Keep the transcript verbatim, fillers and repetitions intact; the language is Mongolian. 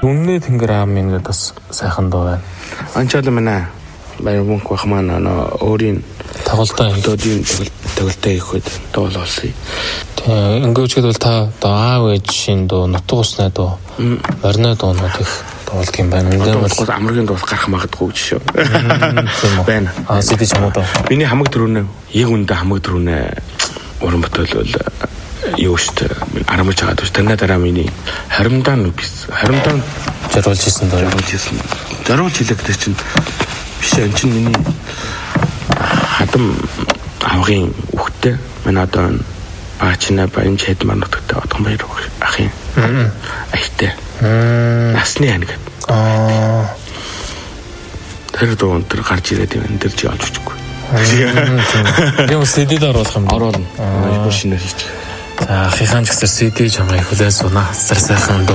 Үнний тэнгэр аав минь гэдэг бас сайхан дуу байна. Анчаад манай баяр мөнх бах маань өөрийн Тоглолтоо хөдөөдийн тоглолтоо хийх үед дуу болсон. Тэгээ ингэвчгээд бол та одоо аав ээжийн дуу, нутаг усны дуу, орны дуунууд их тоглолт юм байна. Одоо бол амргийн дуус гарах магадгүй гэж шүү. Байна. Аа сэдэж юм уу доо. Миний хамаг дөрөвнө, яг үндэ хамаг дөрөвнө уран бүтээл бол юу штэ арамж чагаад ш танаа дараа миний харимдаа нүбис харимдаа жаруулж исэн доо жаруулж исэн жаруулж хэлэхдээ чинь биш энэ чинь миний хадам авгийн үхтэй манай одоо баачна баян чэд манутагтай одхон баяр ах юм ахтай насны ань гэдэг аа тэр доо өнтер гарч ирээд юм энэ дэр чи олж өгөхгүй юм сэдэд оруулах юм оруулна аа шинэ хийчих. За ахыхаан ч гэсэн сэдэж хамгаалах хүлээс унаа хасар сайхан